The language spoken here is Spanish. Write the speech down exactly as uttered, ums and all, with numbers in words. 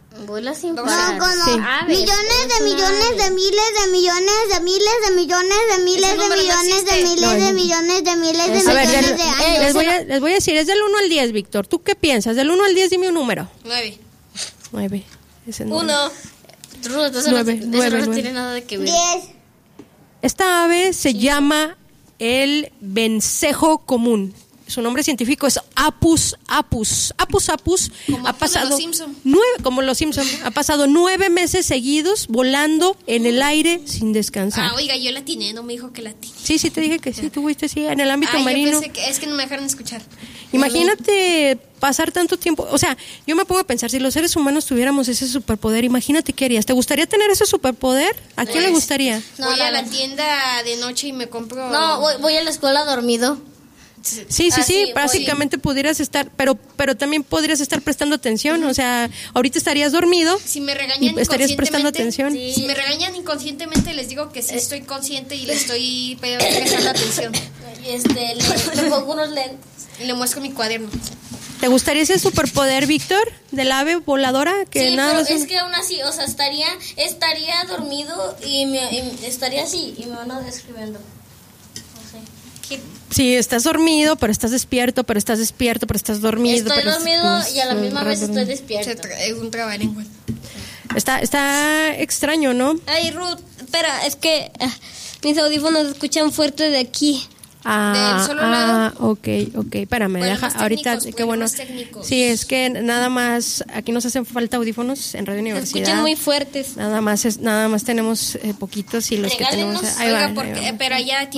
Vuela sin No, parar. como Sí. Ave, millones es de una millones ave. de miles de millones de miles de millones de miles de número no millones de existe. miles No, de no. millones de miles de A ver, millones del- de les, años. voy a, les voy a decir, es del uno al diez, Víctor. ¿Tú qué piensas? Del uno al diez, dime un número. Nueve. nueve. Ese no. Uno. Ruth, eso Nueve, no, eso nueve, no nueve. tiene nada de que ver. Diez. Esta ave se llama el vencejo común. Su nombre científico es Apus apus. Apus apus Como ha Apus de pasado los Simpson. nueve, como los Simpson, ha pasado nueve meses seguidos volando en el aire sin descansar. Ah, oiga, yo la atiné, no me dijo que la atiné. Sí, sí te dije que sí, tú fuiste sí en el ámbito Ah, yo marino. pensé que es que no me dejaron escuchar. Imagínate pasar tanto tiempo, o sea, yo me pongo a pensar, si los seres humanos tuviéramos ese superpoder, imagínate qué harías. ¿Te gustaría tener ese superpoder? ¿A quién le Pues, gustaría? No, voy la a la verdad. tienda de noche y me compro... No, voy, voy a la escuela dormido. Sí, sí, Ah, sí, sí, básicamente pudieras estar, pero pero también podrías estar prestando atención, o sea, ahorita estarías dormido Si me y regañan estarías prestando inconscientemente, atención. Si me regañan inconscientemente, les digo que sí estoy consciente y le estoy pe- prestando atención. Y este, le, le pongo unos lentes. Y le muestro mi cuaderno. ¿Te gustaría ese superpoder, Víctor, del ave voladora? Que Sí, nada pero más es un- que aún así, o sea, estaría estaría dormido y, me, y estaría así y me van a describiendo. No sé. ¿Qué? Sí, estás dormido, pero estás despierto, pero estás despierto, pero estás dormido. Estoy pero dormido estás- y a la misma vez estoy Se despierto. tra- Es un trabalengua. Está, está extraño, ¿no? Ay, Ruth, espera, es que ah, mis audífonos se escuchan fuerte de aquí. Ah, Del solo ah, lado. ok, ok, espérame, Bueno, deja, más ahorita, técnicos, qué bueno, bueno. más técnicos. Sí, es que nada más, aquí nos hacen falta audífonos en Radio Se Universidad. escuchan muy fuertes. Nada más, es, nada más tenemos eh, poquitos y los que tenemos... Regálenos, ahí Oiga, van, ahí porque, van. pero allá